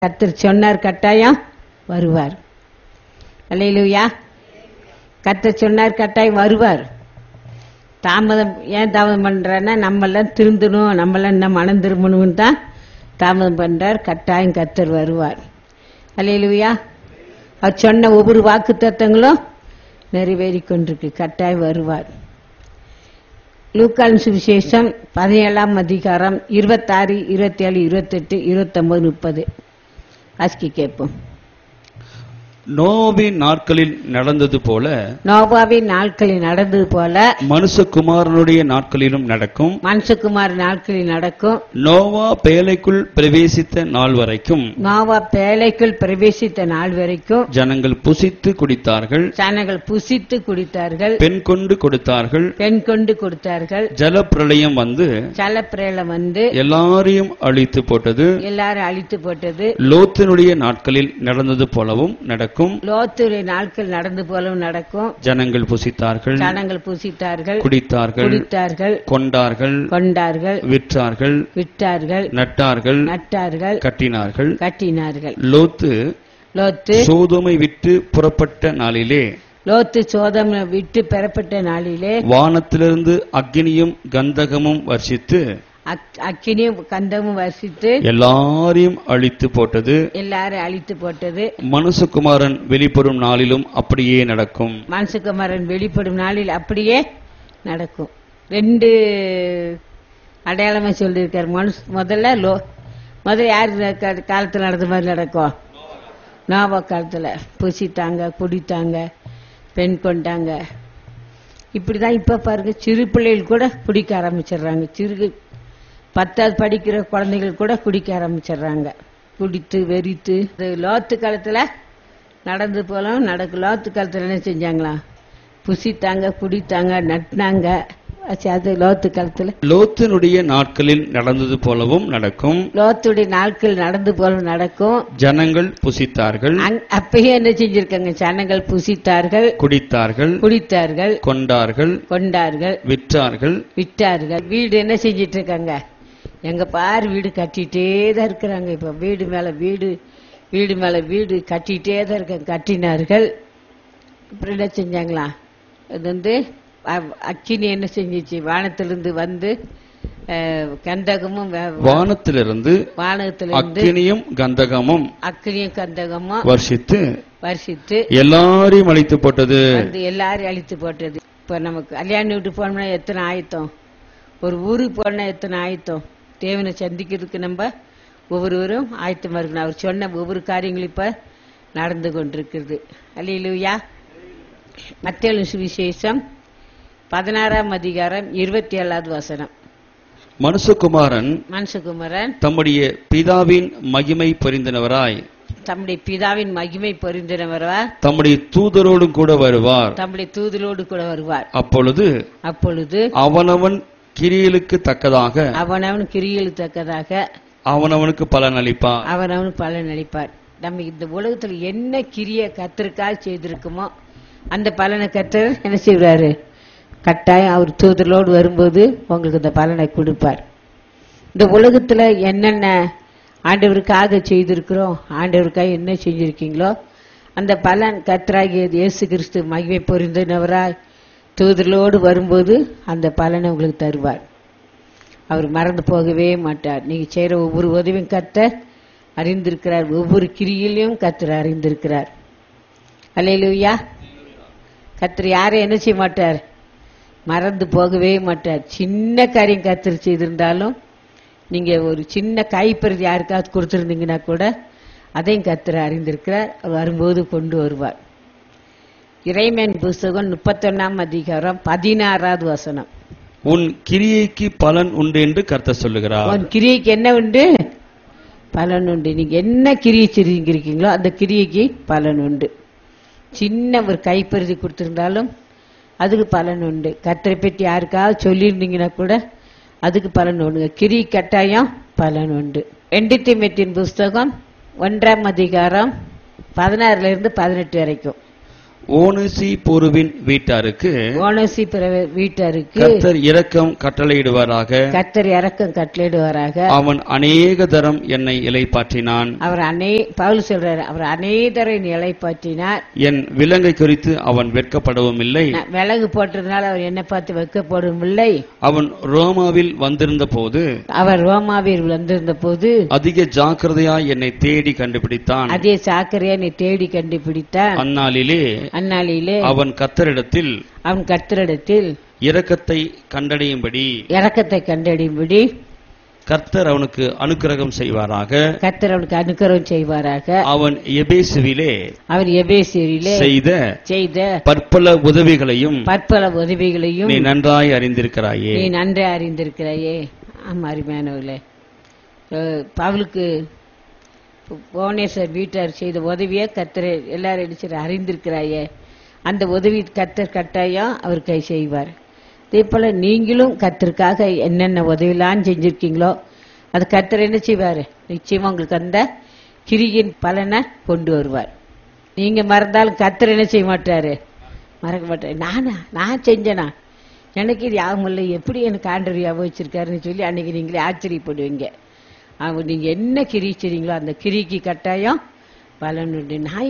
கர்த்தர் சொன்னார், கட்டாயம் வருவார். அல்லேலூயா. கர்த்தர் சொன்னார், கட்டாயம் வருவார். ஏன் தாமதம் பண்றாருன்னா, நம்மெல்லாம் திருந்தணும், நம்மெல்லாம் இன்னும் மனம் திரும்பணும்னு தான் தாமதம் பண்றார். கட்டாயம் கர்த்தர் வருவார். அல்லேலூயா. அவர் சொன்ன ஒவ்வொரு வாக்கு தத்தங்களும் நிறைவேறி கொண்டிருக்கு. கட்டாயம் வருவார். லூக்கான் சுவிசேஷம் 17ஆம் அதிகாரம் 26, 27, 28, 29, 30 வாசிக்க கேட்போம். நோவாவின் நாட்களில் நடந்தது போல மனுஷகுமாரனுடைய நாட்களிலும் நடக்கும். மனுஷகுமார் நாட்களில் நடக்கும். நோவா பேழைக்குள் பிரவேசித்த நாள் வரைக்கும் ஜனங்கள் புசித்து குடித்தார்கள். பெண் கொண்டு கொடுத்தார்கள். ஜலப்பிரளயம் வந்து எல்லாரையும் அழித்து போட்டது. லோத்தினுடைய நாட்களில் நடந்தது போலவும் நடக்கும். லோத்துடைய நாட்கள் நடந்து போலவும் நடக்கும். ஜனங்கள் புசித்தார்கள், குடித்தார்கள், கொண்டார்கள், விற்றார்கள், நட்டார்கள், கட்டினார்கள். லோத்து சோதோமை விட்டு புறப்பட்ட நாளிலே வானத்திலிருந்து அக்கினியும் கந்தகமும் வர்ஷித்து எல்லாரையும் அழித்து போட்டது. மனுஷகுமாரன் வெளிப்படும் நாளிலும் அப்படியே நடக்கும். ரெண்டு அடையாளமா சொல்லியிருக்காரு. முதல்ல யாரு காலத்துல நடந்த மாதிரி நடக்கும்? நோவா காலத்துல புசித்தாங்க, குடித்தாங்க, பெண் கொண்டாங்க. இப்படிதான் இப்ப பாருங்க, சிறு பிள்ளைகள் கூட குடிக்க ஆரம்பிச்சிடுறாங்க. 10வது படிக்கிற குழந்தைகள் கூட குடிக்க ஆரம்பிச்சிடுறாங்க. குடித்து வெறித்து. லோத்து காலத்துல நடந்து போலாம் நடக்கும். லோத்து காலத்துல என்ன செஞ்சாங்களா? புசித்தாங்க, குடித்தாங்க, நட்டினாங்க. அது லோத்து காலத்துல. லோத்தினுடைய நாட்களில் நடந்தது போலவும் நடக்கும். ஜனங்கள் புசித்தார்கள். அப்பயே என்ன செஞ்சிருக்காங்க? ஜனங்கள் புசித்தார்கள், குடித்தார்கள், கொண்டார்கள், விற்றார்கள். வீடு என்ன செஞ்சிட்டு இருக்காங்க? எங்க பாரு வீடு கட்டிட்டே தான் இருக்கிறாங்க. இப்ப வீடு மேல வீடு கட்டிட்டே தான் இருக்காங்க. கட்டினார்கள். அப்புறம் என்ன செஞ்சாங்களா? அது வந்து அக்கினி என்ன செஞ்சிச்சு? வானத்திலிருந்து வந்து கந்தகமும் அக்கினியும் கந்தகமும் வர்ஷித்து எல்லாரையும் அழித்து போட்டது. இப்ப நமக்கு கல்யாண வீட்டு போனோம்னா எத்தனை ஆயத்தம், ஒரு ஊருக்கு போனா எத்தனை ஆயத்தம். தேவனை சந்திக்கிறதுக்கு நம்ம ஒவ்வொருவரும் ஆயத்தமா இருக்கணும். அவர் சொன்ன ஒவ்வொரு காரியங்களும் இப்ப நடந்து கொண்டிருக்கிறது. அல்லேலூயா. மத்தேயு சுவிசேஷம் 16ஆம் அதிகாரம் 27வது வசனம். மனுஷகுமாரன் தம்முடைய பிதாவின் மகிமை பொருந்தினவராய் தம்முடைய தூதரோடு கூட வருவார். அப்பொழுது அவனவன் கிரியைகளுக்கு தக்கதாக அவனவனுக்கு பலன் அளிப்பார். நம்ம இந்த உலகத்துல என்ன கிரிய கர்த்தருக்காக செய்திருக்குமோ அந்த பலனை கர்த்தர் என்ன செய்வாரு? கட்டாயம் அவர் தூதரோடு வரும்போது உங்களுக்கு இந்த பலனை கொடுப்பார். இந்த உலகத்துல என்னென்ன ஆண்டவருக்காக செய்திருக்கிறோம், ஆண்டவருக்காக என்ன செஞ்சிருக்கீங்களோ அந்த பலன் கர்த்தராகிய இயேசு கிறிஸ்து மகிமை பொருந்தினவராய் தூதரோடு வரும்போது அந்த பலனை உங்களுக்கு தருவார். அவர் மறந்து போகவே மாட்டார். நீங்க செய்யற ஒவ்வொரு உதவியும் கர்த்தர் அறிந்திருக்கிறார். ஒவ்வொரு கிரியிலையும் கர்த்தர் அறிந்திருக்கிறார். அல்லேலூயா. கர்த்தர் யாரை என்ன செய்ய மாட்டார்? மறந்து போகவே மாட்டார். சின்ன காரியம் கர்த்தர் செய்திருந்தாலும், நீங்க ஒரு சின்ன கைப்பறிது யாருக்காவது கொடுத்திருந்தீங்கன்னா கூட அதையும் கர்த்தர் அறிந்திருக்கிறார். அவர் வரும்போது கொண்டு வருவார். இறைமையின் புஸ்தகம் 31ஆம் அதிகாரம் 16வது வசனம். உன் கிரியைக்கு பலன் உண்டு என்று கர்த்தர் சொல்லுகிறார். உன் கிரியைக்கு என்ன உண்டு? பலன் உண்டு. நீங்க என்ன கிரியை செய்திருக்கீங்களோ அந்த கிரியைக்கு பலன் உண்டு. சின்ன ஒரு கைப்பறிதி கொடுத்திருந்தாலும் அதுக்கு பலன் உண்டு. கர்த்தரை பற்றி யாருக்காவது சொல்லியிருந்தீங்கன்னா கூட அதுக்கு பலன் உண்டு. கிரி கட்டாயம் பலன் உண்டு. 2 தீமோத்தேயுவின் புஸ்தகம் 1ஆம் அதிகாரம் 16 to 18 வரைக்கும். ஓனேசிபோருவின் வீட்டாருக்கு ஓனேசிபுர வீட்டாருக்கு கர்த்தர் இரக்கம் கட்டளையிடுவாராக. கர்த்தர் இரக்கம் கட்டளையிடுவாராக. அவன் அநேக தரம் என்னை இளைப்பாற்றினான். அவர் பவுல் சொல்றாரு, அவர் அநேகரை இளைப்பாற்றினார். என் விலங்கை குறித்து அவன் வெட்கப்படவும் இல்லை. விலங்கு போட்டதுனால அவர் என்னை பார்த்து வெட்கப்படவும் இல்லை. அவன் ரோமாவில் வந்திருந்த போது அதிக ஜாக்கிரதையாய் என்னை தேடி கண்டுபிடித்தான். அதே சாக்கரையா என்னை தேடி கண்டுபிடித்தான். அந்நாளிலே அவன் கர்த்தரிடத்தில் இரக்கத்தை கண்டடையும்படி கர்த்தர் அவனுக்கு அனுக்கிரகம் செய்வாராக. அவன் எபேசுவிலே செய்த பற்பல உதவிகளையும் நீ நன்றாய் அறிந்திருக்கிறாயே. ஆமா, அருமையானவர்களே, பவுலுக்கு ஓனேசர் வீட்டார் செய்த உதவியை கர்த்தர் எல்லாரும் அறிந்திருக்கிறாயே. அந்த உதவி கர்த்தர் கட்டாயம் அவர் கை செய்வார். இதே போல நீங்களும் கர்த்தருக்காக என்னென்ன உதவிலாம் செஞ்சிருக்கீங்களோ அது கர்த்தர் என்ன செய்வாரு? நிச்சயமா உங்களுக்கு அந்த கிரியின் பலனை கொண்டு வருவார். நீங்க மறந்தாலும் கர்த்தர் என்ன செய்ய மாட்டாரு? மறக்க மாட்டாரு. நான் செஞ்சேனா, எனக்கு இது யாவும் இல்லை, எப்படி எனக்கு ஆண்டவர் ஞாபகம் வச்சிருக்காருன்னு சொல்லி அன்னைக்கு நீங்களே ஆச்சரியப்படுவீங்க. அவங்க நீங்க என்ன கிரி செய்றீங்களோ அந்த கிரிக்கு கட்டாயம் பலன் உண்டு. நான்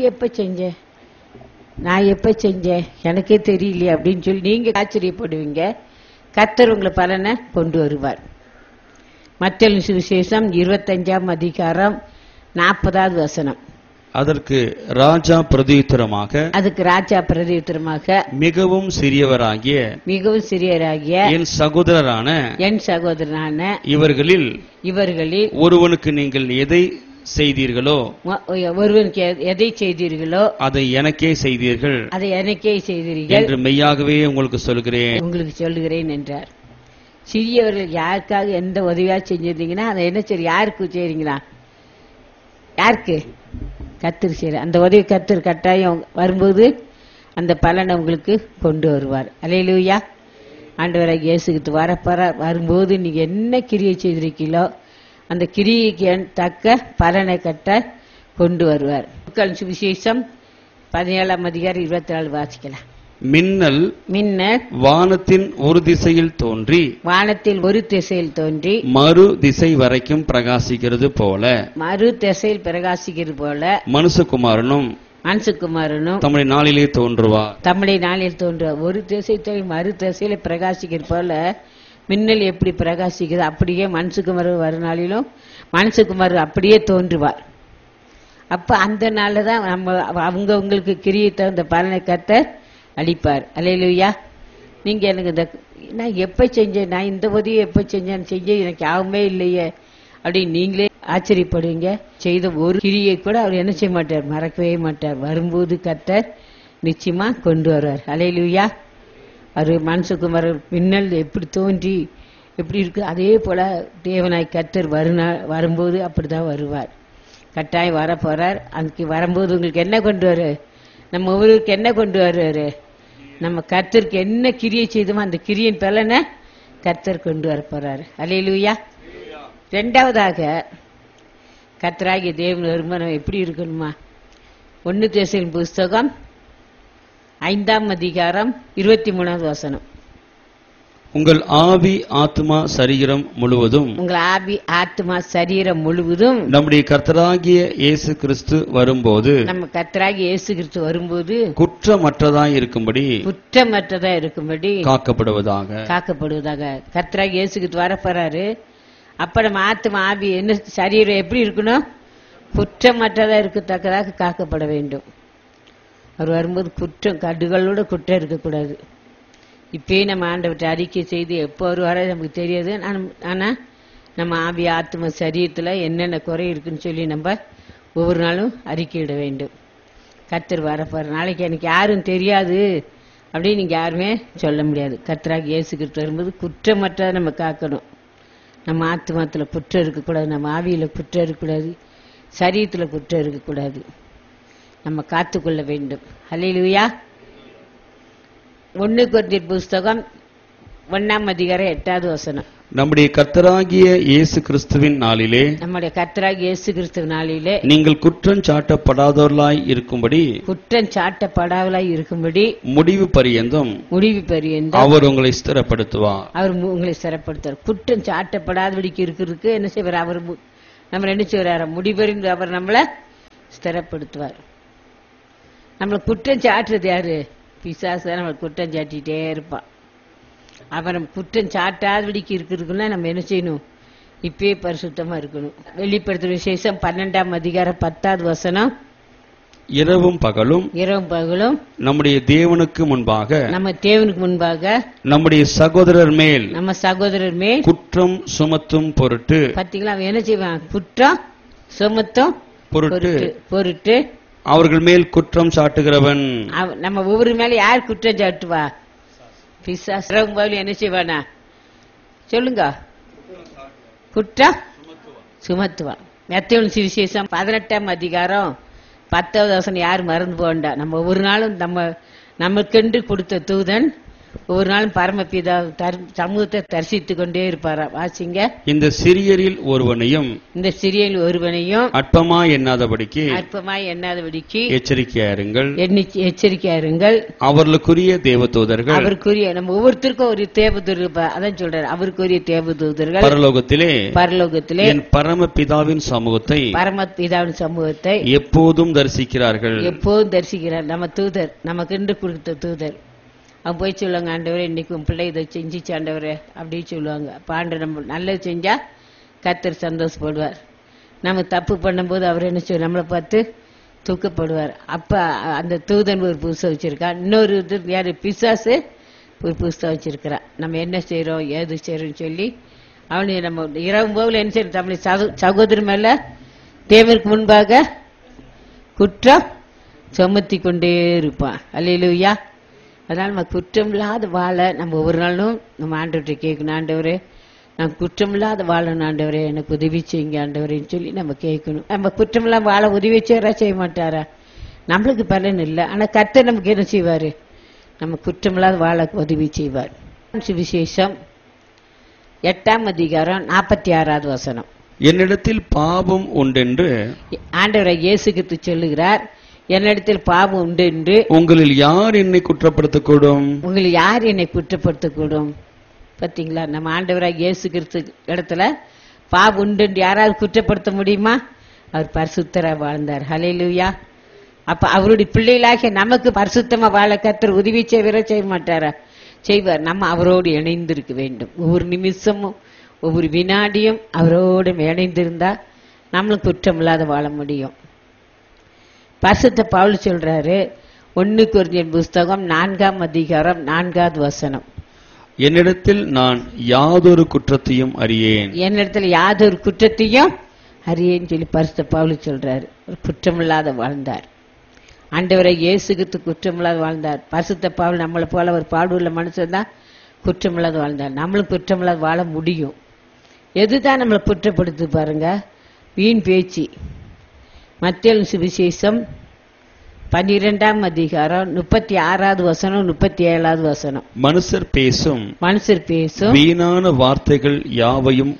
எப்ப செஞ்சேன் எனக்கே தெரியலையே அப்படின்னு சொல்லி நீங்க ஆச்சரியப்படுவீங்க. கர்த்தர் உங்களை பலனை கொண்டு வருவார். மத்தேயு சுவிசேஷம் 25ஆம் அதிகாரம் 40வது வசனம். அதற்கு ராஜா பிரதியுத்தரமாக மிகவும் சிறியவராகிய என் சகோதரரான இவர்களில் ஒருவனுக்கு நீங்கள் எதை செய்தீர்களோ அதை எனக்கே செய்தீர்கள் என்று மெய்யாகவே உங்களுக்கு சொல்லுகிறேன் என்றார். சிறியவர்கள் யாருக்காக எந்த உதவியா செஞ்சிருந்தீங்கன்னா அதை என்ன சரி யாருக்கு செய்றீங்களா? யாருக்கு? கர்த்தர் செய்யற அந்த உதவி கர்த்தர் கட்டாயம் வரும்போது அந்த பலனை உங்களுக்கு கொண்டு வருவார். அல்லேலூயா. ஆண்டவராகிய இயேசு கிறிஸ்து வரும்போது நீங்க என்ன கிரியை செய்திருக்கீங்களோ அந்த கிரியைக்கு தக்க பலனை கட்ட கொண்டு வருவார். சுவிசேஷம் 17ஆம் அதிகாரம் 24 வாசிக்கலாம். மின்னல் வானத்தின் ஒரு திசையில் தோன்றி மறு திசை வரைக்கும் பிரகாசிக்கிறது போல மனுஷகுமாரனும் தம்முடைய நாளிலே தோன்றுவார். ஒரு திசை மறு திசையில பிரகாசிக்கிறது போல மின்னல் எப்படி பிரகாசிக்கிறது அப்படியே மனுஷகுமாரன் வரும் நாளிலும் மனுஷகுமாரன் அப்படியே தோன்றுவார். அப்ப அந்த நாள்லதான் அவங்க உங்களுக்கு கிரியை தகுந்த பலனை கர்த்தர் அளிப்பார். அல்லேலூயா. நீங்க எனக்கு நான் எப்ப செஞ்சேன், நான் இந்த உதவி எப்ப செஞ்சேன் எனக்கு யாவுமே இல்லையே அப்படின்னு நீங்களே ஆச்சரியப்படுவீங்க. செய்த ஒரு கிரியை கூட அவர் என்ன செய்ய மாட்டார்? மறக்கவே மாட்டார். வரும்போது கர்த்தர் நிச்சயமா கொண்டு வருவார். அல்லேலூயா. அவர் மனுஷகுமாரர் மின்னல் எப்படி தோன்றி எப்படி இருக்கு அதே போல தேவனாய் கர்த்தர் வரும்போது அப்படிதான் வருவார். கட்டாயம் வர போறார். அதுக்கு வரும்போது உங்களுக்கு என்ன கொண்டு வரு? நம்ம ஒவ்வொருவருக்கு என்ன கொண்டு வருவாரு? நம்ம கர்த்தருக்கு என்ன கிரியை செய்தோமோ அந்த கிரியின் பலனை கர்த்தர் கொண்டு வர போறாரு. அல்லேலூயா. இரண்டாவதாக கர்த்தராகிய தேவன் வருமானம் எப்படி இருக்கணுமா? 1 தெசலோனிக்கேயர் புஸ்தகம் 5ஆம் அதிகாரம் 23வது வசனம். உங்கள் ஆவி ஆத்மா சரீரம் முழுவதும் நம்முடைய கர்த்தராகிய இயேசு கிறிஸ்து வரும்போது குற்றமற்றதாய் இருக்கும்படி காக்கப்படுவதாக. கர்த்தராகிய இயேசு கிறிஸ்து வரப்போறாரு. அப்ப நம்ம ஆத்மா ஆவி என்ன சரீரம் எப்படி இருக்கணும்? குற்றமற்றதா இருக்கத்தக்கதாக காக்கப்பட வேண்டும். அவர் வரும்போது கடுகளோட குற்றம் இருக்கக்கூடாது. இப்பயே நம்ம ஆண்டவர்கிட்ட அறிக்கை செய்து எப்போ வருவாரோ நமக்கு தெரியாது. ஆனா நம்ம ஆவி ஆத்ம சரீரத்துல என்னென்ன குறை இருக்குன்னு சொல்லி நம்ம ஒவ்வொரு நாளும் அறிக்கையிட வேண்டும். கர்த்தர் வரப்போற நாளைக்கு எனக்கு யாரும் தெரியாது அப்படின்னு நீங்க யாருமே சொல்ல முடியாது. கர்த்தராகிய இயேசு கிறிஸ்து வரும்போது குற்றமற்றதை நம்ம காக்கணும். நம்ம ஆத்மாத்துல குற்றம் இருக்கக்கூடாது, நம்ம ஆவியில குற்றம் இருக்கக்கூடாது, சரீரத்துல குற்றம் இருக்கக்கூடாது. நம்ம காத்துக்கொள்ள வேண்டும். அல்லேலூயா. 1 கொரிந்தியர் புஸ்தகம் 1 அதிகாரம் 8வது வசனம். நம்முடைய கர்த்தராகிய இயேசு கிறிஸ்துவின் நாளிலே நம்முடைய கர்த்தராகிய இயேசு கிறிஸ்து நாளிலே நீங்கள் குற்றம் சாட்டப்படாதவர்களாய் இருக்கும்படி குற்றம் சாட்டப்படாதவர்களாய் இருக்கும்படி முடிவு பரியந்தம் அவர் உங்களை ஸ்திரப்படுத்துவார். அவர் உங்களை ஸ்திரப்படுத்துவார். குற்றம் சாட்டப்படாதபடிக்கு இருக்கிறதுக்கு என்ன செய்வார்? அவர் நம்ம என்ன செய்வார்? முடிவறிந்து அவர் நம்மளை ஸ்திரப்படுத்துவார். நம்மளை குற்றம் சாட்டுறது யாரு? பிசாசு தான் நம்மளை குற்றம் சாட்டிகிட்டே இருப்பான். அவன் நம்ம குற்றம் சாட்டாதபடிக்கு இருக்கிறதுக்குன்னா நம்ம என்ன செய்யணும்? இப்பயே பரிசுத்தமா இருக்கணும். வெளிப்படுத்துற விசேஷம் 12 அதிகாரம் 10வது வசனம். இரவும் பகலும் நம்முடைய தேவனுக்கு முன்பாக நம்முடைய சகோதரர் மேல் குற்றம் சுமத்தும் பொருட்டு. பாத்தீங்களா? அவன் என்ன செய்வான்? குற்றம் சுமத்தும் பொருட்டு அவர்கள் மேல் குற்றம் சாட்டுகிறவன். நம்ம ஒவ்வொரு மேல யார் குற்றம் சாட்டுவா? பிசாசு. என்ன செய்வானா? சொல்லுங்க. குற்றம் சுமத்துவான். மத்தேயு சுவிசேஷம் 18 அதிகாரம் 10வது வசனம் யார் மறந்து போண்டா? நம்ம ஒவ்வொரு நாளும் நமக்கென்று கொடுத்த தூதன் ஒவ்வொரு நாளும் பரமபிதா சமூகத்தை தரிசித்துக் கொண்டே இருப்பாரா? வாசிங்க. இந்த சிறியரில் ஒருவனையும் அற்பமாய் எண்ணாதபடிக்கு எச்சரிக்கையாருங்கள். அவர்களுக்குரிய தேவதூதர்கள் நம்ம ஒவ்வொருத்தருக்கும் ஒரு தேவதூதர். அதான் சொல்றாரு, அவருக்குரிய தேவதூதர்கள் பரலோகத்திலே என் பரமபிதாவின் சமூகத்தை எப்போதும் தரிசிக்கிறார்கள். நம்ம தூதர், நமக்கென்று கொடுத்த தூதர். அவன் போய் சொல்லுவாங்க, ஆண்டவரே இன்னைக்கு உன் பிள்ளை இதை செஞ்சிச்சு ஆண்டவரே அப்படின்னு சொல்லுவாங்க. ஆண்டவர் நம்ம நல்லது செஞ்சா கர்த்தர் சந்தோஷப்படுவார். நம்ம தப்பு பண்ணும்போது அவர் என்ன செய்வார்? நம்மளை பார்த்து தூக்கப்படுவார். அப்ப அந்த தூதன் ஒரு புதுசாக வச்சிருக்கான். இன்னொரு யாரு? பிசாசு ஒரு புதுசாக வச்சிருக்கிறான். நம்ம என்ன செய்யறோம் ஏது செய்யறோம்னு சொல்லி அவனு நம்ம இரவு போகல என்ன செய்யறோம்? நம்மளை சகோதரர் மேல தேவருக்கு முன்பாக குற்றம் சுமத்தி கொண்டே இருப்பான். அல்லேலூயா. அதனால நம்ம குற்றம் இல்லாத வாழ நம்ம ஒவ்வொரு நாளும் நம்ம ஆண்டவர்கிட்ட கேட்கணும். ஆண்டவரே நான் குற்றம் இல்லாத வாழணும் ஆண்டவரே, எனக்கு உதவி செய்யுங்க ஆண்டவரேன்னு சொல்லி நம்ம கேட்கணும். நம்ம குற்றம் இல்லாம வாழ உதவி செய்யறா செய்ய மாட்டாரா? நம்மளுக்கு பலன் இல்லை. ஆனா கர்த்தர் நமக்கு என்ன செய்வாரு? நம்ம குற்றம் இல்லாத வாழ உதவி செய்வார். சுவிசேஷம் 8 அதிகாரம் 46வது வசனம். என்னிடத்தில் பாவம் உண்டென்று ஆண்டவரை இயேசு கிறிஸ்து சொல்லுகிறார். என்னிடத்தில் பாவம் உண்டு என்று உங்களில் யார் என்னை குற்றப்படுத்தக்கூடும்? பாத்தீங்களா? நம்ம ஆண்டவராக இயேசு கிறிஸ்து இடத்துல பாவம் உண்டு என்று யாராவது குற்றப்படுத்த முடியுமா? அவர் பரிசுத்தரா வாழ்ந்தார். ஹல்லேலூயா. அப்ப அவருடைய பிள்ளைகளாகிய நமக்கு பரிசுத்தமா வாழ கர்த்தர் உதவி செய்ய மாட்டாரா? செய்வார். நம்ம அவரோடு இணைந்திருக்க வேண்டும். ஒவ்வொரு நிமிஷமும் ஒவ்வொரு வினாடியும் அவரோடு இணைந்திருந்தா நம்மளும் குற்றம் இல்லாத வாழ முடியும். பரிசுத்த பவுல் சொல்றாரு 1 கொரிந்தியர் புஸ்தகம் 4 அதிகாரம் 4வது வசனம். என்னிடத்தில் நான் யாதொரு குற்றத்தையும் அறியேன் சொல்லி பரிசுத்த பவுல் சொல்றாரு. குற்றமில்லாத வாழ்ந்தார். ஆண்டவரை இயேசு கிறிஸ்து குற்றமில்லாத வாழ்ந்தார். பரிசுத்த பவுல் நம்மளை போல ஒரு பாடுள்ள மனுஷன் தான் குற்றமில்லாத வாழ்ந்தார். நம்மளும் குற்றமில்லாத வாழ முடியும். எதுதான் நம்மளை குற்றப்படுத்து பாருங்க? வீண் பேச்சு. மத்தேயு சுவிசேஷம் 12 அதிகாரம் 36வது வசனம் 37வது வசனம். மனுஷர் பேசும் வீணான வார்த்தைகள் யாவையும்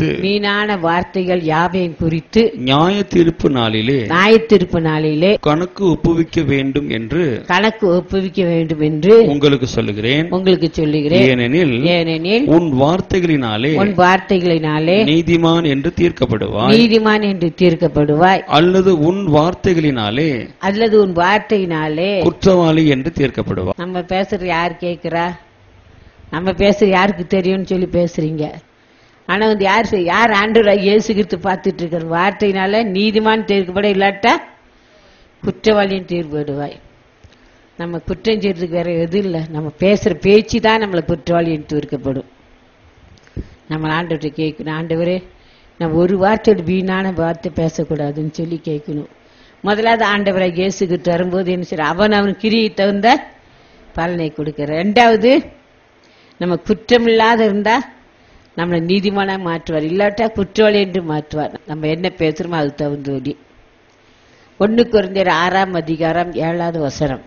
குறித்து நியாய தீர்ப்பு நாளிலே கணக்கு ஒப்புவிக்க வேண்டும் என்று உங்களுக்கு சொல்லுகிறேன். ஏனெனில் உன் வார்த்தைகளினாலே நீதிமான் என்று தீர்க்கப்படுவாய் அல்லது உன் வார்த்தைகளினாலே குற்றவாளி என்று தீர்க்கப்படுவார். நம்ம பேசுறது யார் கேட்கிறா? நம்ம பேசுறது யாருக்கு தெரியும்னு சொல்லி பேசுறீங்க. ஆனா வந்து யார் ஆண்டவராகிய இயேசு கிறிஸ்து பார்த்துட்டு இருக்கிற வார்த்தையினால நீதிமான் தீர்க்கப்பட, இல்லாட்டா குற்றவாளியும் தீர்க்கப்படுவாய். நம்ம குற்றம் செய்யறதுக்கு வேற எதுவும் இல்லை. நம்ம பேசுற பேச்சு தான் நம்மளை குற்றவாளியும் தீர்க்கப்படும். நம்ம ஆண்டவர்கிட்ட கேட்கணும், ஆண்டவரே நம்ம ஒரு வார்த்தையோட வீணான வார்த்தை பேசக்கூடாதுன்னு சொல்லி கேட்கணும். முதலாவது ஆண்டவராக இயேசு கிறிஸ்து வரும்போது என்ன செய்ய? அவன் கிரியை தகுந்த பலனை கொடுக்கிற. 2வது நம்ம குற்றம் இல்லாத இருந்தா நம்மளை நீதிமானா மாற்றுவார், இல்லாட்டா குற்றவாளி என்று மாற்றுவார். நம்ம என்ன பேசுறோமோ அது தகுந்தோடி. 1 கொரிந்தியர் 6 அதிகாரம் 7வது வசனம்.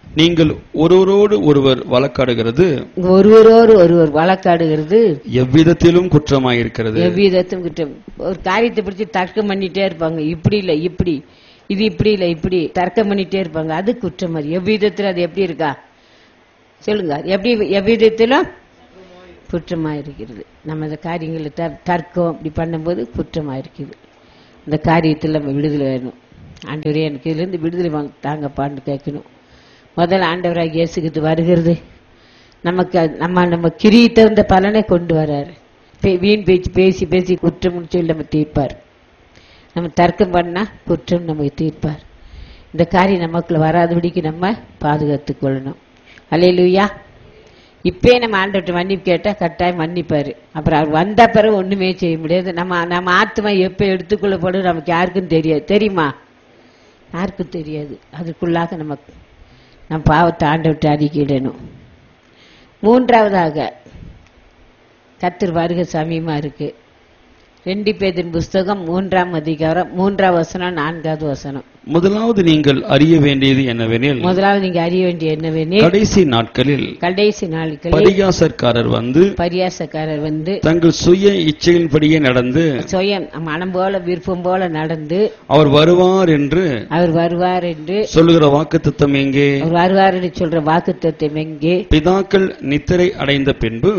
நீங்கள் ஒருவரோடு ஒருவர் வழக்காடுகிறது ஒருவரோடு ஒருவர் வழக்காடுகிறது எவ்விதத்திலும் குற்றமாயிருக்கிறது. எவ்விதத்தும் குற்றம். ஒரு காரியத்தை பிடிச்சி தர்க்கம் பண்ணிட்டே இருப்பாங்க. இப்படி இல்ல இப்படி, இது இப்படி இல்ல இப்படி தர்க்கம் பண்ணிட்டே இருப்பாங்க. அது குற்றம். மாதிரி எவ்விதத்துல அது எப்படி இருக்கா சொல்லுங்க. எப்படி எவ்விதத்திலும் குற்றமாயிருக்கிறது. நம்ம இந்த காரியங்களை தர்க்கம் இப்படி பண்ணும்போது குற்றமாயிருக்குது. இந்த காரியத்தில் நம்ம விடுதலை வேணும். ஆண்டவரே எனக்கு இதுல இருந்து விடுதலை தாங்கப்பான்னு கேட்கணும். முதல்ல ஆண்டவராக இயேசுக்கு வருகிறது நமக்கு நம்ம கிரியை தகுந்த பலனை கொண்டு வர்றாரு. வீண் பேச்சு பேசி பேசி குற்றம் சொல்லி நம்ம தீர்ப்பார். நம்ம தர்க்கம் பண்ணா குற்றம் நமக்கு தீர்ப்பார். இந்த காரியம் நமக்குள்ள வராதபடிக்கு நம்ம பாதுகாத்துக் கொள்ளணும். அல்லேலூயா. இப்பே நம்ம ஆண்டவர்கிட்ட மன்னிப்பு கேட்டா கட்டாயம் மன்னிப்பாரு. அப்புறம் அவர் வந்த பிறகு ஒண்ணுமே செய்ய முடியாது. நம்ம ஆத்மா எப்ப எடுத்துக்கொள்ளப்படும் நமக்கு யாருக்கும் தெரியாது. தெரியுமா? யாருக்கும் தெரியாது. அதுக்குள்ளாக நம்ம பாவத்தை ஆண்டவர்கிட்ட அறிக்கையிடணும். மூன்றாவதாக கர்த்தர் வருகை சமீபமா இருக்கு. 2 பேதுரு புஸ்தகம் 3ஆம் அதிகாரம் 3ஆம் வசனம் 4வது வசனம். முதலாவது நீங்கள் அறிய வேண்டியது என்னவெனில் கடைசி நாட்களில் பரியாசக்காரர் வந்து தங்கள் சுய இச்சையின்படியே நடந்து மனம் போல விருப்பம் போல நடந்து அவர் வருவார் என்று சொல்லுகிற வாக்குத்தத்தம் எங்கே? அவர் வருவார் என்று சொல்ற வாக்குத்தத்தம் எங்கே? பிதாக்கள் நித்திரை அடைந்த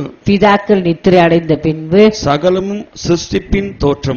பின்பு சகலமும் சிருஷ்டிப்பின்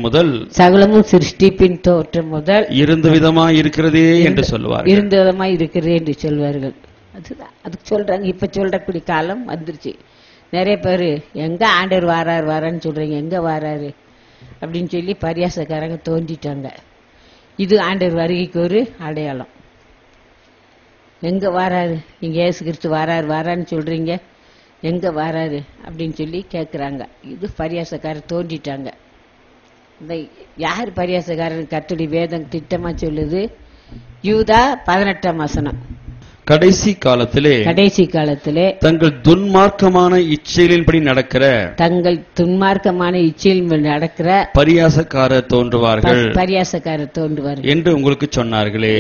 தோற்றம் முதல் இருந்த விதமாய் இருக்கிறதே என்று சொல்லுவார்கள். இருந்த விதமாய் இருக்கிறதே என்று சொல்வார்கள். அதுக்கு சொல்றாங்க. இப்ப சொல்றக்கூடிய காலம் வந்துருச்சு. நிறைய பேரு எங்க ஆண்டவர் வாரான்னு சொல்றீங்க, எங்க வாராரு அப்படின்னு சொல்லி பரியாசக்காரங்க தோண்டிட்டாங்க. இது ஆண்டவர் வருகைக்கு ஒரு அடையாளம். எங்க வாராரு? நீங்க இயேசு கிறிஸ்து வாரான்னு சொல்றீங்க, எங்க வாராரு அப்படின்னு சொல்லி கேட்கிறாங்க. இது பரியாசக்காரர் தோண்டிட்டாங்க. யார் பரியாசக்காரன்? கர்த்தருடைய வேதம் திட்டமா சொல்லுது. யூதா 18ஆம் வசனம். கடைசி காலத்திலே தங்கள் துன்மார்க்கமான இச்சைகளின்படி நடக்கிற பரியாசக்காரர் தோன்றுவார்கள் என்று உங்களுக்கு சொன்னார்களே.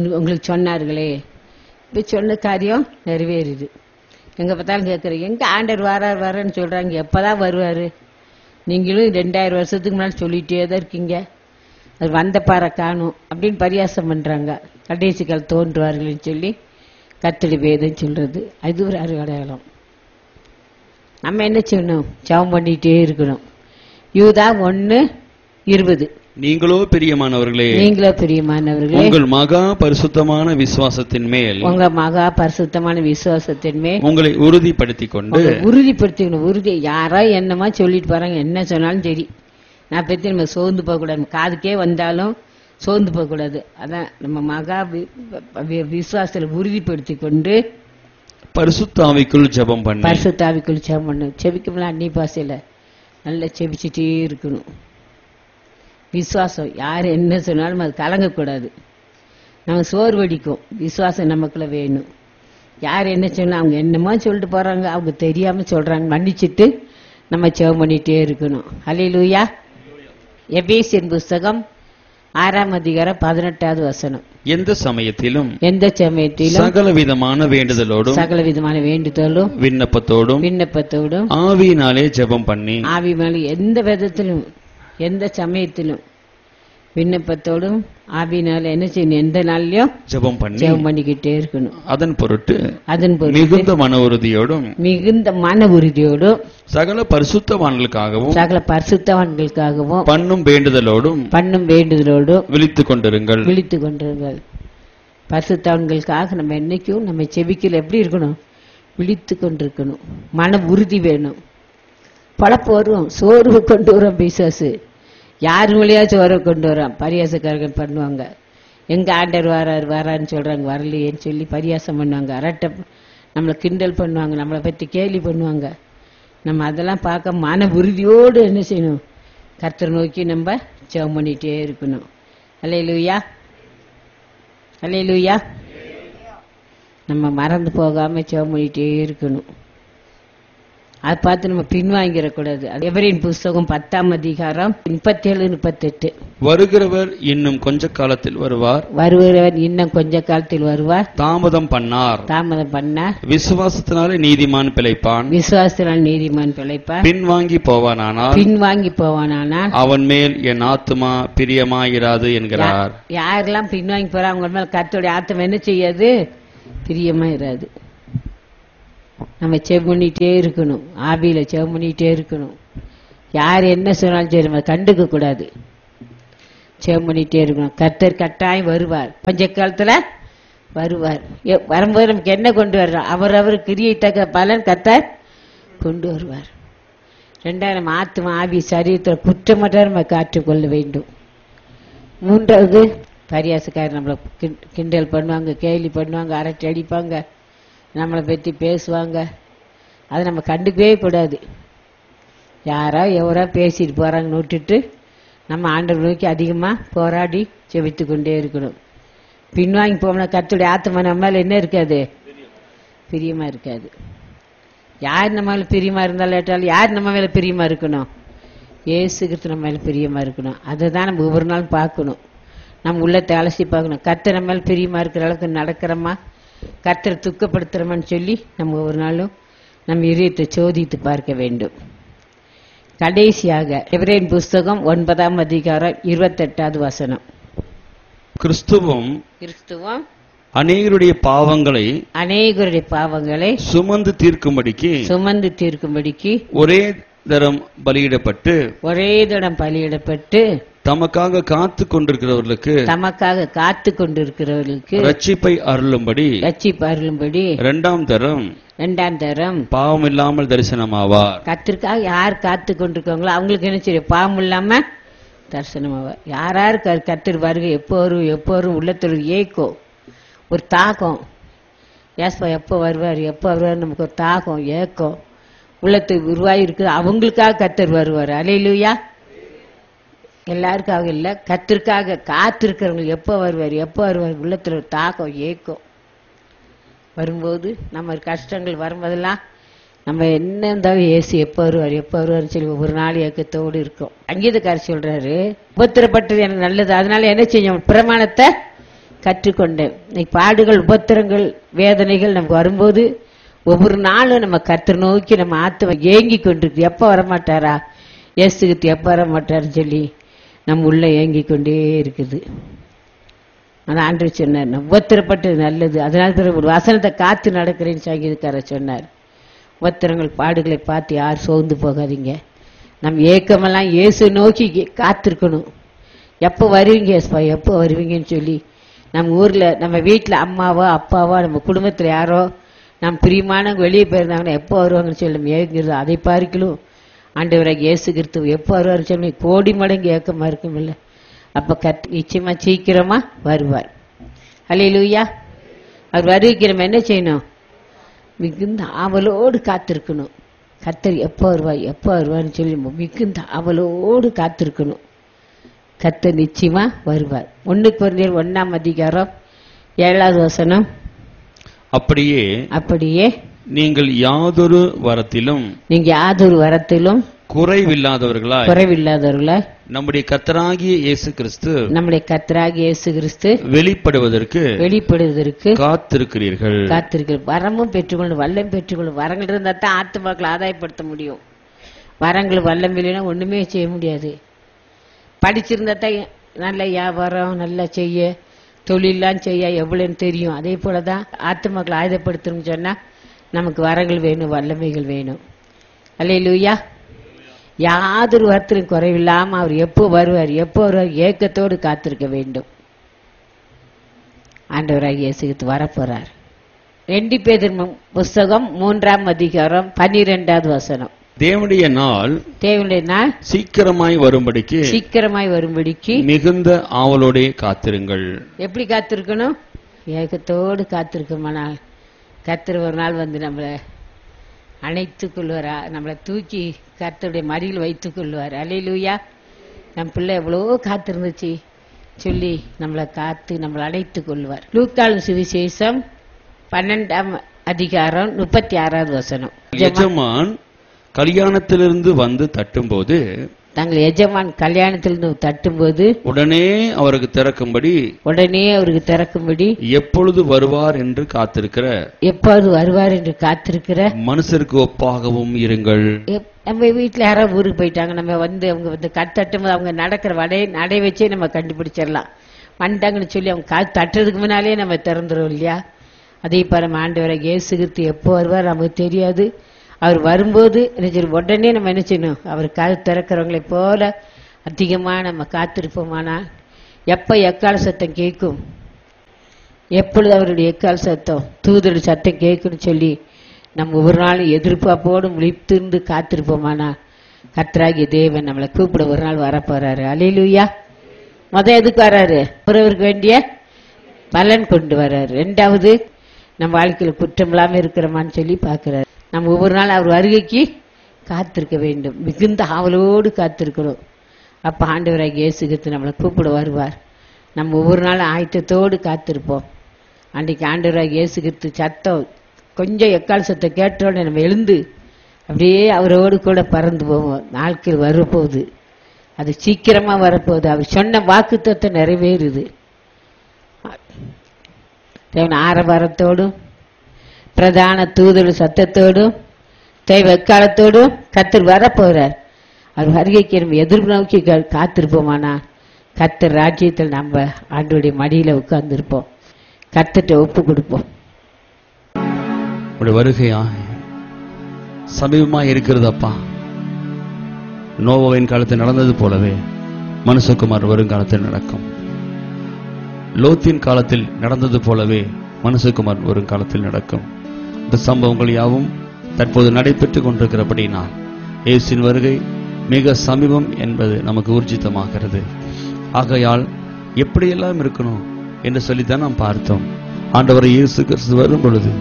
இப்ப சொன்ன காரியம் நிறைவேறுது. எங்க பார்த்தாலும் கேட்கிறேன், எங்க ஆண்டவர் வாரான்னு சொல்றாங்க, எப்பதான் வருவாரு? நீங்களும் 2000 வருஷத்துக்கு முன்னாடி சொல்லிட்டே தான் இருக்கீங்க. அது வந்த பாறை காணும் அப்படின்னு பரியாசம் பண்றாங்க. கடைசி கால் தோன்றுவார்கள் சொல்லி கர்த்தருடைய வேதம் சொல்றது. அது ஒரு அடையாளம். நம்ம என்ன செய்யணும்? ஜெபம் பண்ணிட்டே இருக்கணும். யூதா 1:20. நீங்களோ பிரியமானவர்களே உங்கள் மகா பரிசுத்தமான விசுவாசத்தின் மேல் உங்களை உறுதிப்படுத்திக்கணும். உறுதி யாரா என்னமா சொல்லிட்டு போறாங்க, என்ன சொன்னாலும் சரி, நான் பத்தி நம்ம சோர்ந்து போக கூடாது. காதுக்கே வந்தாலும் சோர்ந்து போக கூடாது. அதான் நம்ம மகா விசுவாசத்துல உறுதிப்படுத்தி கொண்டு பரிசுத்தாவிக்குள் ஜெபம் பண்ணணும். செபிக்கல அன்னி பாசையில நல்லா செபிச்சுட்டே இருக்கணும். விசுவாசம் யாரு என்ன சொன்னாலும் அது கலங்கக்கூடாது. நம்ம சோர்வடிக்கும். விசுவாசம் நமக்குள்ள வேணும். யார் என்ன சொன்னா அவங்க என்னமோ சொல்லிட்டு போறாங்க, அவங்க தெரியாம சொல்றாங்க, மன்னிச்சுட்டு நம்ம ஜெபம் பண்ணிட்டே இருக்கணும். அல்லேலூயா. எபேசியர் புஸ்தகம் 6ஆம் அதிகாரம் 18வது வசனம். எந்த சமயத்திலும் சகல விதமான வேண்டுதலோடும் விண்ணப்பத்தோடும் ஆவியினாலே ஜெபம் பண்ணி எந்த விதத்திலும் எந்த சமயத்திலும் விண்ணப்பத்தோடும் ஆவியினால என்ன செய்யணும்? எந்த நாள்லயும் ஜெபம் பண்ணிக்கிட்டே இருக்கணும். அதன் பொருட்டு மிகுந்த மன உறுதியோடும் சகல பரிசுத்தவான்களுக்காகவும் பண்ணும் வேண்டுதலோடும் விழித்துக் கொண்டிருங்கள். பரிசுத்தவான்களுக்காக நம்ம என்னைக்கும் நம்ம செபிக்கல எப்படி இருக்கணும்? விழித்து கொண்டிருக்கணும். மன உறுதி வேணும். பழப்பு வரும், சோர்வு கொண்டு வரும் பிசாசு. யார் வழியா சோர்வு கொண்டு வரான்? பரியாசக்காரர்கள் பண்ணுவாங்க. எங்க ஆண்டவர் வாரான்னு சொல்றாங்க, வரலையேன்னு சொல்லி பரியாசம் பண்ணுவாங்க. அரட்டை நம்மளை கிண்டல் பண்ணுவாங்க, நம்மளை பத்தி கேலி பண்ணுவாங்க. நம்ம அதெல்லாம் பார்க்க மன உறுதியோடு என்ன செய்யணும்? கர்த்தரை நோக்கி நம்ம ஜெபம் பண்ணிட்டே இருக்கணும். அல்லேலூயா. நம்ம மறந்து போகாம ஜெபம் பண்ணிட்டே இருக்கணும். அதை பார்த்து நம்ம பின்வாங்கிடக்கூடாது. எபிரேயர் புஸ்தகம் 10ஆம் அதிகாரம் 37, 38. வருகிறவர் இன்னும் கொஞ்ச காலத்தில் வருவார், வருகிறவர் இன்னும் கொஞ்ச காலத்தில் வருவார், தாமதம் பண்ணார். விசுவாசத்தினாலே நீதிமான் பிழைப்பான், விசுவாசத்தினால் நீதிமான் பிழைப்பான். பின்வாங்கி போவானானால் அவன் மேல் என் ஆத்துமா பிரியமாயிராது என்கிறார். யாரெல்லாம் பின்வாங்கி போறா அவங்க மேல கர்த்தருடைய ஆத்துமா என்ன செய்யாது? பிரியமா இராது. நம்ம செவ் பண்ணிட்டே இருக்கணும், ஆவியில செவ் பண்ணிட்டே இருக்கணும். யார் என்ன சொன்னாலும் சரி நம்ம கண்டுக்க கூடாது, செவ் பண்ணிட்டே இருக்கணும். கர்த்தர் கட்டாயம் வருவார், கொஞ்ச காலத்துல வருவார். வரும்போது நமக்கு என்ன கொண்டு வர்றோம்? அவர் கிரியை தக்க பலன் கர்த்தர் கொண்டு வருவார். ரெண்டாவது, நம்ம ஆத்மா ஆவி சரீரத்தில் குற்றமற்ற நம்ம காற்றுக்கொள்ள வேண்டும். மூன்றாவது, பரியாசக்காரர் நம்மளை கிண்டல் பண்ணுவாங்க, கேலி பண்ணுவாங்க, அரட்டை அடிப்பாங்க, நம்மளை பற்றி பேசுவாங்க. அதை நம்ம கண்டுக்கவே கூடாது. யாரோ எவரோ பேசிட்டு போறாங்கன்னு விட்டுட்டு நம்ம ஆண்டவர் நோக்கி அதிகமாக போராடி செபித்து கொண்டே இருக்கணும். பின்வாங்கி போனா கர்த்தருடைய ஆத்மா நம்ம மேல என்ன இருக்காது? பிரியமா இருக்காது. யார் நம்ம மேல பிரியமா இருந்தாலும் ஏற்றாலும் யார் நம்ம மேல பிரியமா இருக்கணும்? இயேசு கிறிஸ்து நம்ம மேல பிரியமா இருக்கணும். அதை தான் நம்ம ஒவ்வொரு நாளும் பார்க்கணும். நம்ம உள்ளத்தை அலசி பார்க்கணும். கர்த்தர் நம்ம மேல பிரியமா இருக்கிற அளவுக்கு நடக்கிறோமா, கர்த்தரை துக்கப்படுத்துறோமான்னு சொல்லி நம்ம ஒவ்வொரு நாளும் நம்ம இதயத்தை சோதித்து பார்க்க வேண்டும். கடைசியாக எபிரேயர் புஸ்தகம் 9ஆம் அதிகாரம் 28வது வசனம். கிறிஸ்துவும் அநேகருடைய பாவங்களை சுமந்து தீர்க்கும்படிக்கு ஒரே தரம் பலியிடப்பட்டு தமக்காக காத்து கொண்டிருக்கிறவர்களுக்கு ரட்சிப்பை அருளும்படி இரண்டாம் தரம் பாவம் இல்லாமல் தரிசனமாவார். கர்த்தருக்காக யார் காத்து கொண்டிருக்காங்களோ அவங்களுக்கு என்ன செய்யும்? பாவம் இல்லாம தரிசனமாவார். யார் கர்த்தர் வருகை எப்போ வரும் உள்ளத்துல ஏக்கம், ஒரு தாகம். ஏசப்பா எப்போ வருவார் நமக்கு ஒரு தாகம், ஏக்கம் உள்ளத்துக்கு உருவாகி இருக்குது. அவங்களுக்காக கர்த்தர் வருவார். அல்லேலூயா. எல்லாருக்காக இல்ல, கர்த்தருக்காக காத்திருக்கிறவங்க எப்போ வருவார் உள்ளத்துல ஒரு தாகம், ஏக்கம் வரும்போது நம்ம கஷ்டங்கள் வரும்போதெல்லாம் நம்ம என்ன இருந்தாலும் ஏசு எப்போ வருவார்னு சொல்லி ஒரு நாள் ஏக்கத்தோடு இருக்கும். அங்கீதக்காரர் சொல்றாரு, உபத்திரப்பட்டது எனக்கு நல்லது, அதனால என்ன செய்யும்? பிரமாணத்தை கற்றுக்கொண்டேன். இன்னைக்கு பாடுகள், உபத்திரங்கள், வேதனைகள் நமக்கு வரும்போது ஒவ்வொரு நாளும் நம்ம கர்த்தர் நோக்கி நம்ம ஆத்மா ஏங்கி கொண்டிருக்கு. எப்ப வரமாட்டாரா இயேசுகிட்டு, எப்ப வரமாட்டாருன்னு சொல்லி நம்ம உள்ள ஏங்கி கொண்டே இருக்குது. ஆனா ஆண்டவர் சொன்னார், உபத்திரப்பட்டது நல்லது, அதனால ஒரு வசனத்தை காத்து நடக்கிறேன்னு சங்கீதக்காரர் சொன்னார். உபத்திரங்கள், பாடுகளை பார்த்து யார் சோர்ந்து போகாதீங்க. நம்ம ஏக்கமெல்லாம் இயேசு நோக்கி காத்திருக்கணும். எப்போ வருவீங்க எப்போ வருவீங்கன்னு சொல்லி நம்ம ஊர்ல, நம்ம வீட்டுல அம்மாவோ அப்பாவோ நம்ம குடும்பத்துல யாரோ நம்ம பிரியமானவங்க வெளியே போயிருந்தாங்கன்னா எப்போ வருவாங்கன்னு சொல்லி நம்ம ஏங்கிறது. அதை பார்க்கலும் ஆண்டவராக இயேசு கிறிஸ்து எப்போ வருவார் சொல்லி கோடி மடங்கு ஏக்கமா இருக்கும் இல்லை. அப்ப நிச்சயமா சீக்கிரமா வருவார். அல்லேலூயா. அவர் வருகைக்கு நம்ம என்ன செய்யணும்? மிகுந்த ஆவலோடு காத்திருக்கணும். கர்த்தர் எப்போ வருவார்னு சொல்லி மிகுந்த ஆவலோடு காத்திருக்கணும். கர்த்தர் நிச்சயமா வருவார். 1 கொரிந்தியர் 1ஆம் அதிகாரம் 7வது வசனம். அப்படியே நீங்கள் யாதொரு வரத்திலும் குறைவில்லாதவர்களாய் நம்முடைய கர்த்தராகிய இயேசு கிறிஸ்து வெளிப்படுவதற்கு காத்திருக்கிறீர்கள். வரமும் பெற்றுக்கொண்டு வல்லம் பெற்றுக்கொண்டு வரங்கள் இருந்தா தான் ஆத்துமாக்களை ஆதாயப்படுத்த முடியும். வரங்கள் வல்லம் இல்லைன்னா ஒண்ணுமே செய்ய முடியாது. படிச்சிருந்தா தான் நல்ல வியாபாரம் நல்லா செய்ய, தொழிலாம் செய்ய எவ்வளவுன்னு தெரியும். அதே போலதான் ஆத்துமாக்களை ஆயுதப்படுத்தணும்னு சொன்னா நமக்கு வரங்கள் வேணும், வல்லமைகள் வேணும். அல்லேலூயா. யாதொரு வார்த்தையும் குறைவில்லாம அவர் எப்போ வருவார் ஏக்கத்தோடு காத்திருக்க வேண்டும். ஆண்டவராகிய இயேசு கிறிஸ்து வரப்போறார். 2 பேதுரு புஸ்தகம் 3ஆம் அதிகாரம் 12வது வசனம். தேவனுடைய நாள் சீக்கிரமாய் வரும்படிக்கு மிகுந்த ஆவலோடே காத்திருங்கள். எப்படி காத்திருக்கணும்? ஏக்கத்தோடு காத்திருக்கமானால் கர்த்தர் ஒரு நாள் வந்து நம்மளை அணைத்துக் கொள்வாரா, நம்மளை தூக்கி கர்த்தருடைய மடியில் வைத்துக் கொள்வார். அல்லேலூயா. நம் பிள்ளை எவ்வளவோ காத்திருந்துச்சு சொல்லி நம்மளை காத்து நம்மளை அணைத்துக் கொள்வார். லூக்காவின் சுவிசேஷம் 12ஆம் அதிகாரம் 36வது வசனம். கல்யாணத்திலிருந்து வந்து தட்டும்போது, தங்கள் எஜமான் கல்யாணத்திலிருந்து தட்டும்போது உடனே அவருக்கு திறக்கும்படி எப்பொழுது வருவார் என்று காத்திருக்கிற, எப்போது வருவார் என்று காத்திருக்கிற மனுஷருக்கு ஒப்பாகவும் இருங்கள். நம்ம வீட்டுல யாராவது ஊருக்கு போயிட்டாங்க, நம்ம அவங்க தட்டும் போது அவங்க நடக்கிற நடை வச்சே நம்ம கண்டுபிடிச்சிடலாம். வந்துட்டாங்கன்னு சொல்லி அவங்க தட்டுறதுக்கு முன்னாலே நம்ம திறந்துடும் இல்லையா? அதே பாரு, ஆண்டவரை இயேசு கிறிஸ்து எப்போ வருவார் நமக்கு தெரியாது. அவர் வரும்போது உடனே நம்ம என்ன செய்யணும்? அவர் காது திறக்கிறவங்களை போல அதிகமா நம்ம காத்திருப்போமானா, எப்ப எக்கால சத்தம் கேட்கும், எப்பொழுது அவருடைய எக்கால சத்தம் தூதருடைய சத்தம் கேட்கும்னு சொல்லி நம்ம ஒவ்வொரு நாளும் எதிர்பார்ப்போடு விழித்திருந்து காத்திருப்போமானா, கர்த்தராகிய தேவன் நம்மளை கூப்பிட ஒரு நாள் வரப்போறாரு. அல்லேலூயா. எதுக்கு வர்றாரு? ஒருவருக்கு வேண்டிய பலன் கொண்டு வர்றாரு. ரெண்டாவது, நம்ம வாழ்க்கையில குற்றம் இல்லாம இருக்கிறோமான்னு சொல்லி பாக்குறாரு. நம்ம ஒவ்வொரு நாள் அவர் வருகைக்கு காத்திருக்க வேண்டும், மிகுந்த ஆவலோடு காத்திருக்கணும். அப்ப ஆண்டவராகிய இயேசு கிறிஸ்து நம்மளை கூப்பிட வருவார். நம்ம ஒவ்வொரு நாளும் ஆயத்தத்தோடு காத்திருப்போம். அன்றைக்கு ஆண்டவராகிய இயேசு கிறிஸ்து சத்தம் கொஞ்சம் எக்கால சத்தம் கேட்டோட நம்ம எழுந்து அப்படியே அவரோடு கூட பறந்து போவோம். நாட்கள் வரப்போகுது, அது சீக்கிரமா வரப்போகுது. அவர் சொன்ன வாக்குத்தத்தத்தை நிறைவேறுது. ஆரவாரத்தோடும் பிரதான தூதர் சத்தத்தோடும் தேவ எக்காலத்தோடும் கர்த்தர் வரப்போறார். அவர் வருகைக்கு நம்ம எதிர்நோக்கி காத்திருப்போமானா, கர்த்தர் ராஜ்யத்தில் நம்ம ஆண்டவருடைய மடியில உட்கார்ந்து இருப்போம். கர்த்தர்ட்ட ஒப்பு கொடுப்போம். வருகையா சமீபமா இருக்கிறது அப்பா. நோவாவின் காலத்தில் நடந்தது போலவே மனுஷகுமார் வருங்காலத்தில் நடக்கும். லோத்தின் காலத்தில் நடந்தது போலவே மனுஷகுமார் வருங்காலத்தில் நடக்கும். இந்த சம்பவங்கள் யாவும் தற்போது நடைபெற்றுக் கொண்டிருக்கிறபடினால் இயேசுவின் வருகை மிக சமீபம் என்பது நமக்கு ஊர்ஜிதமாகிறது. ஆகையால் எப்படியெல்லாம் இருக்கணும் என்று சொல்லித்தான் நாம் பார்த்தோம். ஆண்டவர் இயேசு கிறிஸ்து வரும் பொழுது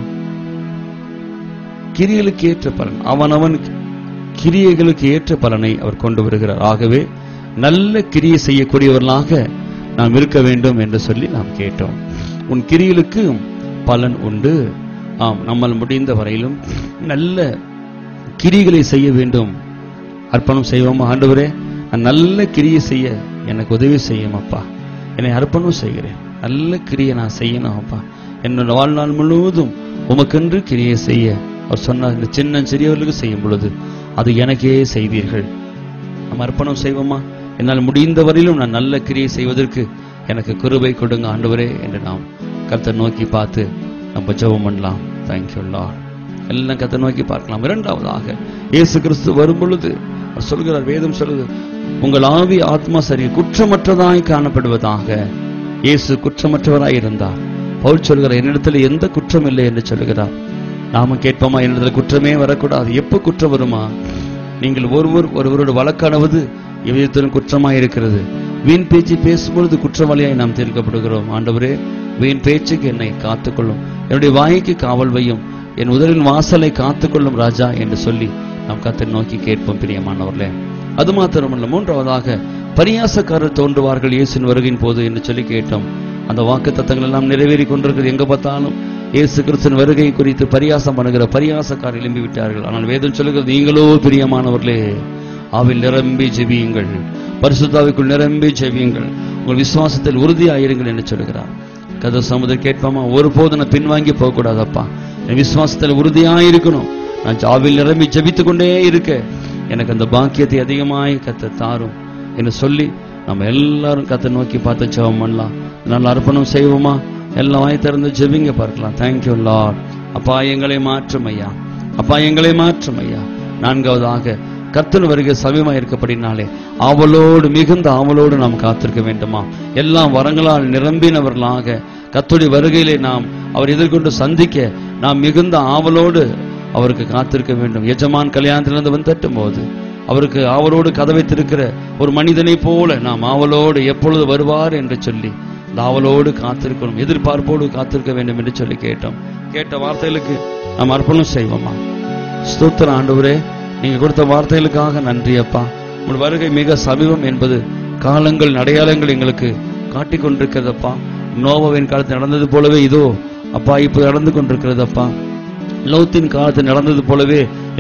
கிரியைகளுக்கு ஏற்ற பலன், அவனவன் கிரியைகளுக்கு ஏற்ற பலனை அவர் கொண்டு வருகிறார். ஆகவே நல்ல கிரியை செய்யக்கூடியவர்களாக நாம் இருக்க வேண்டும் என்று சொல்லி நாம் கேட்டோம். உன் கிரியைகளுக்கு பலன் உண்டு. ஆம், நம்மால் முடிந்த வரையிலும் நல்ல கிரிகளை செய்ய வேண்டும். அர்ப்பணம் செய்வோமா? ஆண்டவரே, நான் நல்ல கிரியை செய்ய எனக்கு உதவி செய்யும் அப்பா. என்னை அர்ப்பணம் செய்கிறேன். நல்ல கிரியை நான் செய்யணும் அப்பா. என்னோட வாழ்நாள் முழுவதும் உமக்கென்று கிரியை செய்ய அவர் சொன்னார். இந்த சின்ன சிறியவர்களுக்கு செய்யும் பொழுது அது எனக்கே செய்வீர்கள். நம்ம அர்ப்பணம் செய்வோமா? என்னால் முடிந்த வரையிலும் நான் நல்ல கிரியை செய்வதற்கு எனக்கு கிருபை கொடுங்க ஆண்டவரே என்று நாம் கர்த்தரை நோக்கி பார்த்து நம்ம ஜெபம் பண்ணலாம். Thank you Lord. எல்லாம் கர்த்தரை நோக்கி பார்க்கலாம். இரண்டாவதாக, இயேசு கிறிஸ்து வரும் பொழுது சொல்கிறார், வேதம் சொல்லுது, உங்கள் ஆவி ஆத்மா சரி குற்றமற்றதாய் காணப்படுவதாக. இயேசு குற்றமற்றவராய் இருந்தார். பவுல் சொல்கிறார், என்னிடத்தில் எந்த குற்றம் இல்லை என்று சொல்லுகிறார். நாம கேட்போமா? என்னிடத்தில் குற்றமே வரக்கூடாது. எப்ப குற்றம் வருமா? நீங்கள் ஒருவரோடு வழக்காடுவது எவ்விதத்திலும் குற்றமாய் இருக்கிறது. வீண் பேச்சு பேசும்பொழுது குற்றவாளியாய் நாம் தீர்க்கப்படுகிறோம். ஆண்டவரே, வீண் பேச்சுக்கு என்னை காத்துக்கொள்ளும், என்னுடைய வாய்க்கு காவல் வையும், என் உதரின் வாசலை காத்துக்கொள்ளும் ராஜா என்று சொல்லி நாம் கர்த்தரை நோக்கி கேட்போம். பிரியமானவர்களே, அது மாத்திரமல்ல, மூன்றாவதாக, பரியாசக்காரர் தோன்றுவார்கள் இயேசுவின் வருகையின் போது என்று சொல்லி கேட்டோம். அந்த வாக்கு தத்தங்கள் எல்லாம் நிறைவேறி கொண்டிருக்கிறது. எங்க பார்த்தாலும் இயேசு கிறிஸ்துவின் வருகை குறித்து பரியாசம் பண்ணுகிற பரியாசக்காரர் எழும்பி விட்டார்கள். ஆனால் வேதம் சொல்லுகிறது, நீங்களோ பிரியமானவர்களே ஆவில் நிரம்பி ஜெபியுங்கள், பரிசுத்தாவிக்குள் நிரம்பி ஜெபியுங்கள், உங்கள் விசுவாசத்தில் உறுதியாயிருங்கள் என்று சொல்லுகிறார். கதை சமுதர் கேட்பாமா? ஒருபோது நான் பின்வாங்கி போக கூடாதப்பா. என் விசுவாசத்தில் உறுதியாயிருக்கணும். நான் ஆவில் நிரம்பி ஜெபித்துக் கொண்டே இருக்க எனக்கு அந்த பாக்கியத்தை அதிகமாய் கர்த்தர் தாரும் என்று சொல்லி நம்ம எல்லாரும் கர்த்தரை நோக்கி பார்த்து ஜெபம் பண்ணலாம். நல்ல அர்ப்பணம் செய்வோமா? எல்லாம் வாய் திறந்து ஜெபிங்க பார்க்கலாம். Thank you Lord. அப்பா, எங்களை மாற்றும் ஐயா, அப்பா, எங்களை மாற்றும் ஐயா. நான்காவதாக, கர்த்தர் வருகை சமீபமாக இருக்கப்படினாலே ஆவலோடு, மிகுந்த ஆவலோடு நாம் காத்திருக்க வேண்டுமா? எல்லாம் வரங்களால் நிரம்பினவர்களாக கர்த்தருடைய வருகையிலே நாம் அவர் எதிர்கொண்டு சந்திக்க நாம் மிகுந்த ஆவலோடு அவருக்கு காத்திருக்க வேண்டும். எஜமான் கல்யாணத்திலிருந்து வந்து தட்டும் போது அவருக்கு ஆவலோடு கதவை திறக்கிற ஒரு மனிதனை போல நாம் ஆவலோடு எப்பொழுது வருவார் என்று சொல்லி ஆவலோடு காத்திருக்கணும், எதிர்பார்ப்போடு காத்திருக்க வேண்டும் என்று சொல்லி கேட்டோம். கேட்ட வார்த்தைகளுக்கு நாம் அர்ப்பணம் செய்வோமா? ஸ்தோத்திரம் ஆண்டவரே, நீங்க கொடுத்த வார்த்தைகளுக்காக நன்றி அப்பா. உங்கள் வருகை மிக சமீபம் என்பது காலங்கள் அடையாளங்கள் எங்களுக்கு காட்டிக் கொண்டிருக்கிறதப்பா. நோவாவின் காலத்தில் நடந்தது போலவே இதோ அப்பா இப்ப நடந்து கொண்டிருக்கிறது அப்பா. லோத்தின் காலத்தில் நடந்தது போலவே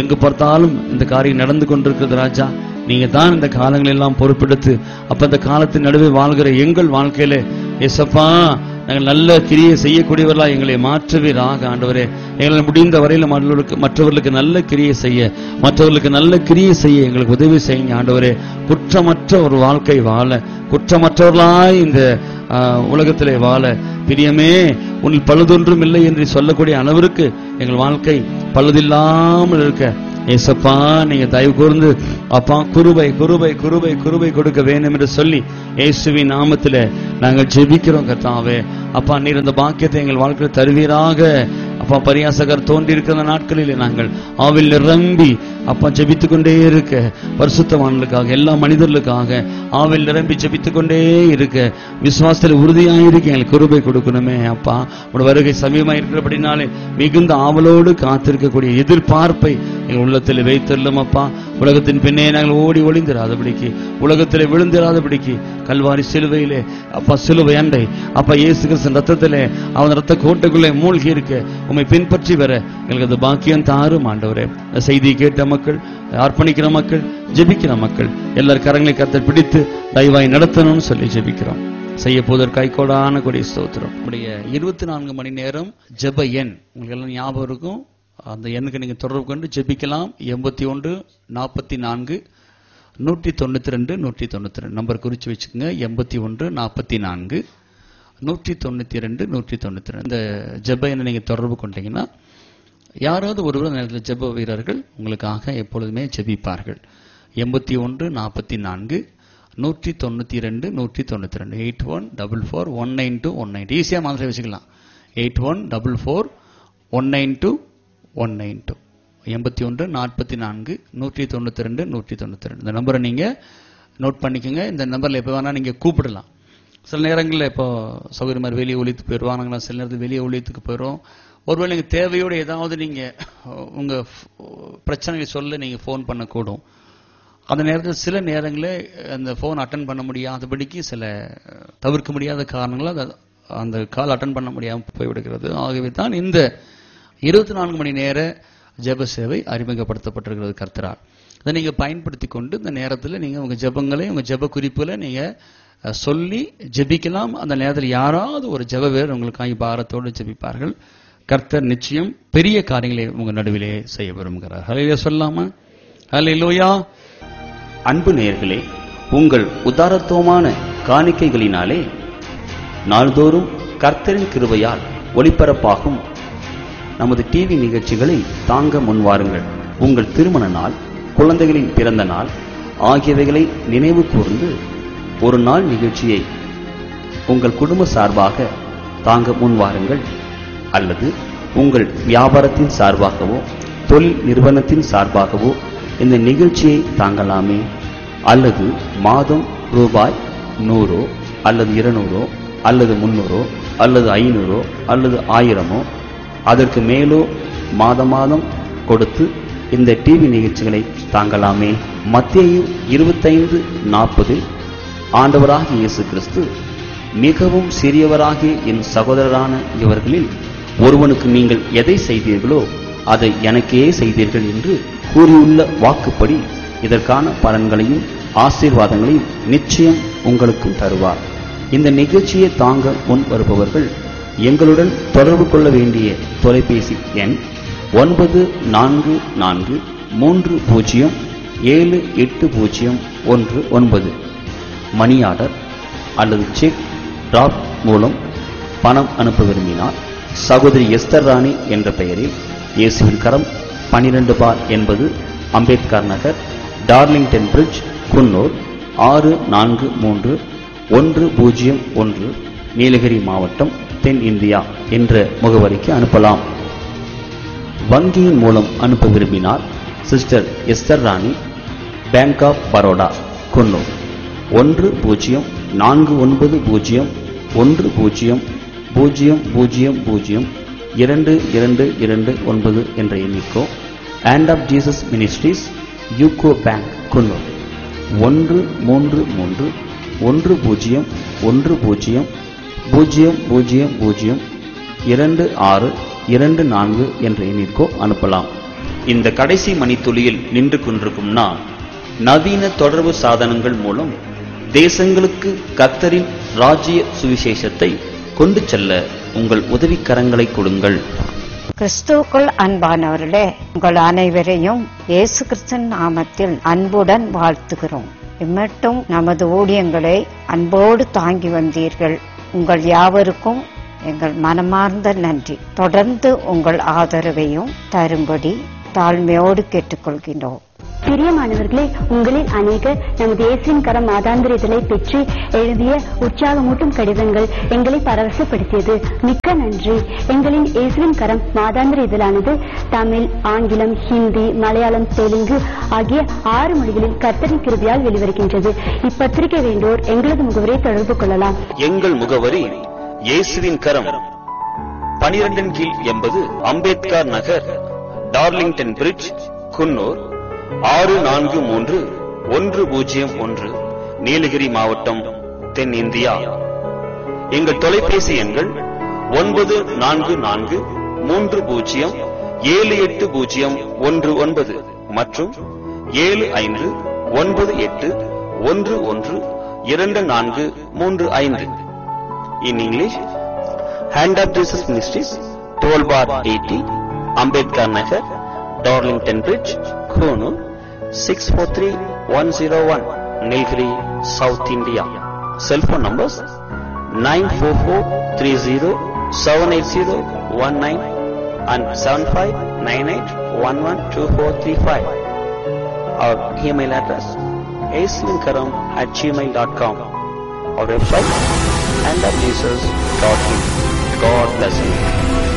எங்கு பார்த்தாலும் இந்த காரியம் நடந்து கொண்டிருக்கிறது ராஜா. நீங்க தான் இந்த காலங்கள் எல்லாம் பொறுப்பெடுத்து அப்ப இந்த காலத்தின் நடுவே வாழ்கிற எங்கள் வாழ்க்கையில ஏசப்பா நாங்கள் நல்ல கிரியை செய்யக்கூடியவர்களா எங்களை மாற்றுவீராக ஆண்டவரே. எங்களை முடிந்த வரையில மற்றவர்களுக்கு நல்ல கிரியை செய்ய எங்களுக்கு உதவி செய்யுங்க ஆண்டவரே. குற்றமற்ற ஒரு வாழ்க்கை வாழ, குற்றமற்றவர்களாய் இந்த உலகத்திலே வாழ பிரியமே உன்னில் பழுதொன்றும் இல்லை என்று சொல்லக்கூடிய அளவிற்கு எங்கள் வாழ்க்கை பழுதில்லாமல் இருக்க ஏசப்பா நீங்க தயவு கூர்ந்து அப்பா குருபை கொடுக்க வேண்டும் என்று சொல்லி இயேசுவின் நாமத்திலே நாங்கள் ஜெபிக்கிறோம் கர்த்தாவே. அப்பா நீர் இந்த பாக்கியத்தை எங்கள் வாழ்க்கையில் தருவீராக. அப்பா பரியாசகர் தோன்றி இருக்கிற நாட்களிலே நாங்கள் ஆவில் நிரம்பி அப்பா ஜெபித்துக் கொண்டே இருக்க, பரிசுத்தவான்களுக்காக எல்லா மனிதர்களுக்காக ஆவில் நிரம்பி ஜெபித்துக் கொண்டே இருக்க, விசுவாசத்தில் உறுதியாயிருக்க எங்களுக்கு கிருபை கொடுக்கணுமே அப்பா. உடைய வருகை சமீபமா இருக்கிறபடினாலே மிகுந்த ஆவலோடு காத்திருக்கக்கூடிய எதிர்பார்ப்பை எங்கள் உள்ளத்தில் வைத்தள்ளும் அப்பா. உலகத்தின் பின்னே நாங்கள் ஓடி ஒளிந்திராதபடிக்கு, உலகத்திலே விழுந்திராதபடிக்கு கல்வாரி சிலுவையிலே அப்பா சிலுவை அண்டை அப்பா இயேசு கிறிஸ்து ரத்தத்திலே அவன் ரத்த கோட்டைக்குள்ளே மூழ்கி இருக்க உம்மை பின்பற்றி வர எங்களுக்கு அது பாக்கியம் தாரும் ஆண்டவரே. செய்தியை கேட்ட மக்கள், அர்ப்பணிக்கிற மக்கள், ஜெபிக்கிற மக்கள் எல்லார் கரங்களை கர்த்தர் பிடித்து தயவாய் நடத்தணும்னு சொல்லி ஜெபிக்கிறோம். செய்ய போவதற்காய் கோடான கொடி ஸ்தோத்திரம். நம்முடைய 24 மணி நேரம் ஜெப எண் உங்களுக்கு எல்லாம் ஞாபகம் இருக்கும். அந்த எண்ணுக்கு நீங்க தொடர்பு கொண்டு ஜெபிக்கலாம். 81 44 192 192 நம்பர் குறிச்சு வச்சுக்கோங்க. 81 44 192 192 இந்த ஜெப எண்ணை நீங்க தொடர்பு கொண்டீங்கன்னா யாராவது ஒருவர் நேரத்தில் ஜெப வீரர்கள் உங்களுக்காக எப்பொழுதுமே ஜெபிப்பார்கள். 81 44 192 192 8144192192 ஈஸியா மாதிரி வச்சுக்கலாம். 8144192192 81 44 192 192 இந்த நம்பரை நீங்க நோட் பண்ணிக்கோங்க. இந்த நம்பர்ல எப்ப வேணா நீங்க கூப்பிடலாம். சில நேரங்களில் இப்போ சௌகரியமா வெளியே ஒழித்து போயிடுவாங்க, சில நேரத்தில் வெளியே ஒழித்துக்கு போயிடும். ஒருவேளை நீங்க தேவையோடு ஏதாவது நீங்க உங்க பிரச்சனைகளை சொல்ல நீங்க போன் பண்ணக்கூடும். அந்த நேரத்தில் சில நேரங்களில் அந்த போன் அட்டன் பண்ண முடியாதபடிக்கு சில தவிர்க்க முடியாத காரணங்களால் அந்த கால் அட்டன் பண்ண முடியாமல் போய்விடுகிறது. ஆகவே தான் இந்த 24 மணி நேர ஜெப சேவை அறிமுகப்படுத்தப்பட்டிருக்கிறது கர்த்தரால். இதை நீங்க பயன்படுத்தி கொண்டு இந்த நேரத்தில் நீங்க உங்க ஜெபங்களை உங்க ஜெப குறிப்புகளை நீங்க சொல்லி ஜெபிக்கலாம். அந்த நேரத்தில் யாராவது ஒரு ஜெப வீரர் உங்களுக்காக பாரத்தோடு ஜெபிப்பார்கள். கர்த்தர் நிச்சயம் பெரிய காரியங்களை உங்க நடுவிலே செய்ய விரும்புகிறார். ஹல்லேலூயா சொல்லாமா? ஹல்லேலூயா. அன்பு நேயர்களே, உங்கள் உதாரத்துவமான காணிக்கைகளினாலே நாள்தோறும் கர்த்தரின் கிருபையால் ஒளிபரப்பாகும் நமது டிவி நிகழ்ச்சிகளை தாங்க முன்வாருங்கள். உங்கள் திருமண நாள், குழந்தைகளின் பிறந்த நாள் ஆகியவைகளை நினைவு கூர்ந்து ஒரு நாள் நிகழ்ச்சியை உங்கள் குடும்ப சார்பாக தாங்க முன்வாருங்கள். அல்லது உங்கள் வியாபாரத்தின் சார்பாகவோ தொழில் நிறுவனத்தின் சார்பாகவோ இந்த நிகழ்ச்சியை தாங்கலாமே. அல்லது மாதம் ரூபாய் 100 அல்லது 200 அல்லது 300 அல்லது 500 அல்லது 1000 அதற்கு மேலோ மாதம் மாதம் கொடுத்து இந்த டிவி நிகழ்ச்சிகளை தாங்கலாமே. மத்தேயு 25:40 ஆண்டவராகிய இயேசு கிறிஸ்து, மிகவும் சிறியவராகிய என் சகோதரரான இவர்களில் ஒருவனுக்கு நீங்கள் எதை செய்தீர்களோ அதை எனக்கே செய்தீர்கள் என்று கூறியுள்ள வாக்குப்படி இதற்கான பலன்களையும் ஆசீர்வாதங்களையும் நிச்சயம் உங்களுக்கும் தருவார். இந்த நிகழ்ச்சியை தாங்க முன் வருபவர்கள் எங்களுடன் தொடர்பு கொள்ள வேண்டிய தொலைபேசி எண் 9443078019. மணி ஆர்டர் அல்லது செக் டிராப் மூலம் பணம் அனுப்ப விரும்பினார் சகோதரி எஸ்தர் ராணி என்ற பெயரில் இயேசுவின் கரம் 12 பார் 80 அம்பேத்கர் நகர், டார்லிங்டன் பிரிட்ஜ், குன்னூர் 643101, நீலகிரி மாவட்டம், தென் இந்தியா என்ற முகவரிக்கு அனுப்பலாம். வங்கியின் மூலம் அனுப்ப விரும்பினார் sister Esther Rani, bank of Baroda, Coonoor 100400022229 என்ற எண்ணிக்கோ, and half Jesus ministries, UCO bank, Coonoor 1331010002624 என்ற எண்ணிற்கோ அனுப்பலாம். இந்த கடைசி மணித்துளியில் நின்று கொண்டிருக்கும் நான், நவீன தொடர்பு சாதனங்கள் மூலம் தேசங்களுக்கு கர்த்தரின் ராஜ்ய சுவிசேஷத்தை கொண்டு செல்ல உங்கள் உதவிக்கரங்களை கொடுங்கள். கிறிஸ்துவுக்குள் அன்பானவர்களே, உங்கள் அனைவரையும் இயேசு கிறிஸ்துவின் நாமத்தில் அன்புடன் வாழ்த்துகிறோம். இம்மட்டும் நமது ஊழியங்களை அன்போடு தாங்கி வந்தீர்கள். உங்கள் யாவருக்கும் எங்கள் மனமார்ந்த நன்றி. தொடர்ந்து உங்கள் ஆதரவையும் தரும்படி தாழ்மையோடு கேட்டுக்கொள்கின்றோம். பிரியமானவர்களே, உங்களில் அநேகர் நமது இயேசுவின் கரம் மாதாந்திர இதழை பெற்று எழுதிய உற்சாகமூட்டும் கடிதங்கள் எங்களை பரவசப்படுத்தியது. மிக்க நன்றி. எங்களின் இயேசுவின் கரம் மாதாந்திர இதழானது தமிழ், ஆங்கிலம், ஹிந்தி, மலையாளம், தெலுங்கு ஆகிய 6 மொழிகளில் கர்த்தரின் கிருபையால் வெளிவருகின்றது. இப்பத்திரிகை வேண்டோர் எங்களது முகவரியை தொடர்பு கொள்ளலாம். எங்கள் முகவரி இயேசுவின் கரம், 12 கீழ் 80 அம்பேத்கர் நகர், டார்லிங்டன் பிரிட்ஜ், குன்னூர் 643101, நீலகிரி மாவட்டம், தென் இந்தியா. எங்கள் தொலைபேசி எண்கள் 9443078019 மற்றும் 7598112435. In English, Hand of Jesus Ministries, 12 bar 80, Ambedkar Nagar, Darlington Bridge, Konoor, 643101, Nilgiri, South India. Cell phone numbers 944307801 and 7598112435. Our email address aislinkaram@gmail.com. Our website handofjesus.in. God bless you.